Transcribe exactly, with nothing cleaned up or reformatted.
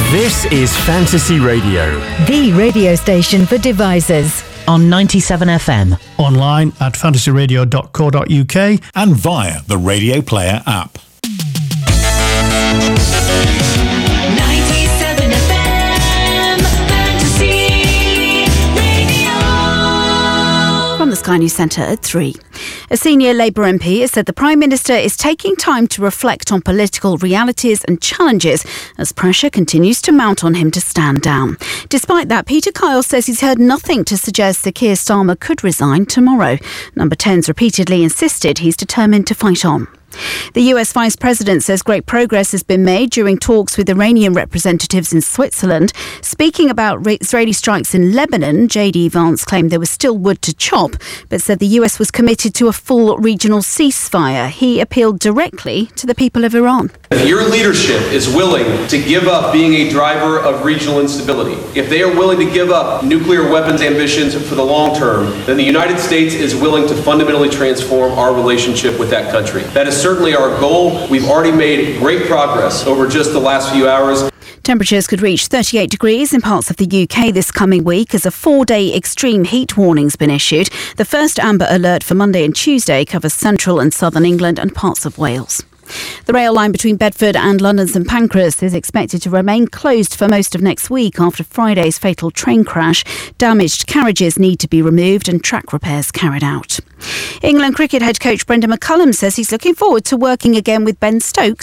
This is Fantasy Radio, the radio station for devisers. On ninety-seven F M. Online at fantasy radio dot co dot uk and via the Radio Player app. ninety-seven F M, Fantasy Radio. From the Sky News Centre at three. A senior Labour M P has said the Prime Minister is taking time to reflect on political realities and challenges as pressure continues to mount on him to stand down. Despite that, Peter Kyle says he's heard nothing to suggest that Keir Starmer could resign tomorrow. Number ten's repeatedly insisted he's determined to fight on. The U S Vice President says great progress has been made during talks with Iranian representatives in Switzerland. Speaking about Israeli strikes in Lebanon, J D Vance claimed there was still wood to chop, but said the U S was committed to a full regional ceasefire. He appealed directly to the people of Iran. If your leadership is willing to give up being a driver of regional instability, if they are willing to give up nuclear weapons ambitions for the long term, then the United States is willing to fundamentally transform our relationship with that country. That is certainly our goal. We've already made great progress over just the last few hours. Temperatures could reach thirty-eight degrees in parts of the U K this coming week as a four-day extreme heat warning's been issued. The first amber alert for Monday and Tuesday covers central and southern England and parts of Wales. The rail line between Bedford and London St Pancras is expected to remain closed for most of next week after Friday's fatal train crash. Damaged carriages need to be removed and track repairs carried out. England cricket head coach Brendan McCullum says he's looking forward to working again with Ben Stokes